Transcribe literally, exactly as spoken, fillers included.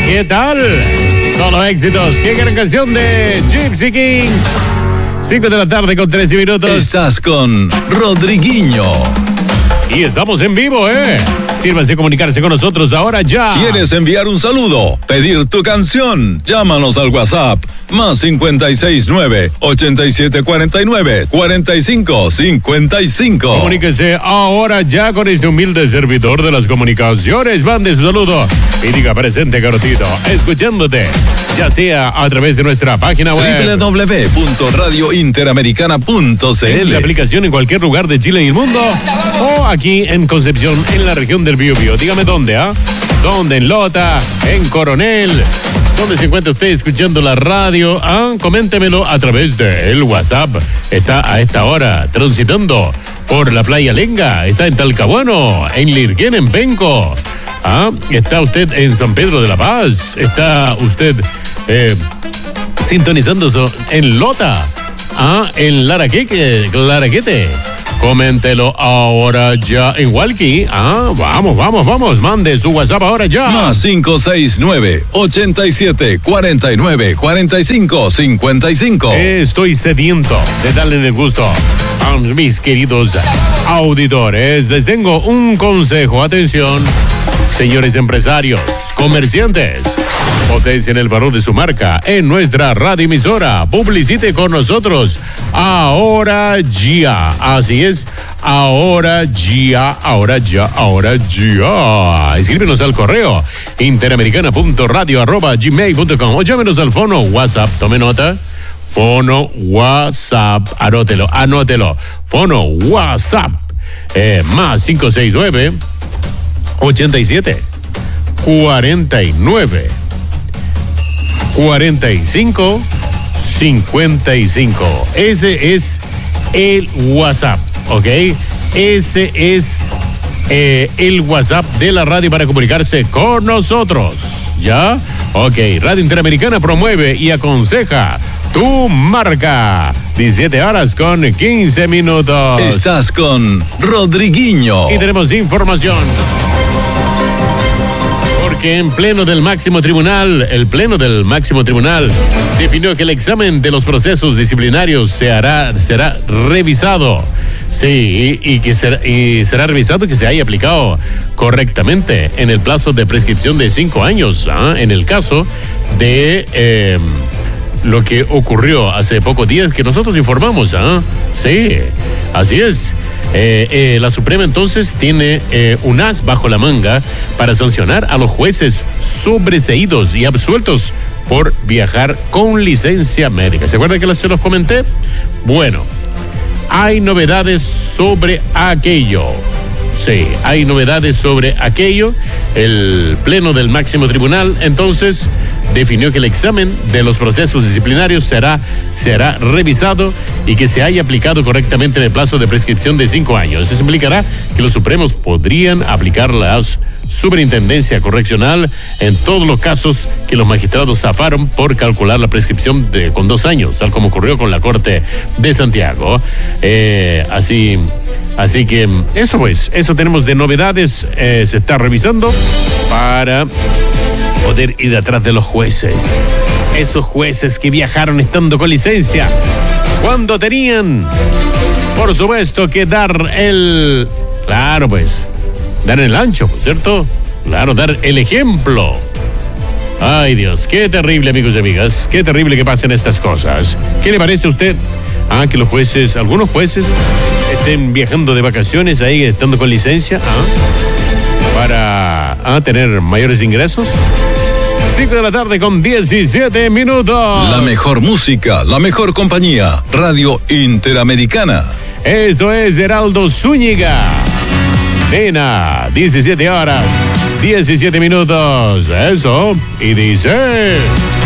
¿Qué tal? Solo éxitos. Qué gran canción de Gypsy Kings. cinco de la tarde con trece minutos. Estás con Rodriguinho. Y estamos en vivo, ¿eh? Sírvanse comunicarse con nosotros ahora ya. ¿Quieres enviar un saludo? ¿Pedir tu canción? Llámanos al WhatsApp. Más cincuenta y seis nueve, ochenta y siete cuarenta y nueve, cuarenta y cinco cincuenta y cinco. Comuníquese ahora ya con este humilde servidor de las comunicaciones. Mande su saludo y diga presente, Carotito, escuchándote, ya sea a través de nuestra página web doble u doble u doble u punto radio interamericana punto c l. La aplicación en cualquier lugar de Chile y el mundo, o aquí en Concepción, en la región del Biobío. Dígame dónde, ¿ah? ¿eh? ¿Dónde? En Lota, en Coronel. ¿Dónde se encuentra usted escuchando la radio? Ah, coméntemelo a través del WhatsApp. Está a esta hora transitando por la playa Lenga. Está en Talcahuano, en Lirquén, en Penco. Ah, está usted en San Pedro de la Paz. Está usted eh, sintonizando en Lota. Ah, en Laraqueque, Laraquete. Coméntelo ahora ya en Walkie. Ah, vamos, vamos, vamos. Mande su WhatsApp ahora ya. Más cinco seis nueve, ochenta y siete cuarenta y nueve, cuarenta y cinco cincuenta y cinco. Estoy sediento de darle el gusto a mis queridos auditores. Les tengo un consejo. Atención, señores empresarios, comerciantes. Potencien el valor de su marca en nuestra radioemisora. Publicite con nosotros ahora ya. Así es, ahora ya, ahora ya, ahora ya. Escríbenos al correo interamericana punto radio arroba gmail punto com o llámenos al fono WhatsApp. Tome nota. Fono WhatsApp. Anótelo, anótelo. Fono WhatsApp. Eh, más cinco seis nueve, ochenta y siete, cuarenta y nueve. cuarenta y cinco cincuenta y cinco. Ese es el WhatsApp, ¿ok? Ese es eh, el WhatsApp de la radio para comunicarse con nosotros, ¿ya? Ok, Radio Interamericana promueve y aconseja tu marca. diecisiete horas con quince minutos. Estás con Rodriguinho. Y tenemos información. Que en pleno del máximo tribunal, el pleno del máximo tribunal definió que el examen de los procesos disciplinarios se hará, será revisado. Sí, y, y que será, y será revisado que se haya aplicado correctamente en el plazo de prescripción de cinco años, ¿ah? En el caso de eh, lo que ocurrió hace pocos días que nosotros informamos, ¿ah? Sí, así es. Eh, eh, la Suprema entonces tiene eh, un as bajo la manga para sancionar a los jueces sobreseídos y absueltos por viajar con licencia médica. ¿Se acuerdan que se los comenté? Bueno, hay novedades sobre aquello. Sí, hay novedades sobre aquello. El Pleno del Máximo Tribunal entonces definió que el examen de los procesos disciplinarios será, será revisado y que se haya aplicado correctamente en el plazo de prescripción de cinco años. Eso implicará que los supremos podrían aplicar la superintendencia correccional en todos los casos que los magistrados zafaron por calcular la prescripción de, con dos años, tal como ocurrió con la Corte de Santiago. Eh, así... Así que eso pues, eso tenemos de novedades, eh, se está revisando para poder ir atrás de los jueces. Esos jueces que viajaron estando con licencia, cuando tenían, por supuesto, que dar el... Claro pues, dar el ancho, ¿cierto? Claro, dar el ejemplo. Ay Dios, qué terrible, amigos y amigas, qué terrible que pasen estas cosas. ¿Qué le parece a usted? Ah, que los jueces, algunos jueces estén viajando de vacaciones ahí, estando con licencia, ¿ah? Para ah, tener mayores ingresos. cinco de la tarde con diecisiete minutos. La mejor música, la mejor compañía, Radio Interamericana. Esto es Heraldo Zúñiga. Nena, diecisiete horas, diecisiete minutos. Eso, y dice...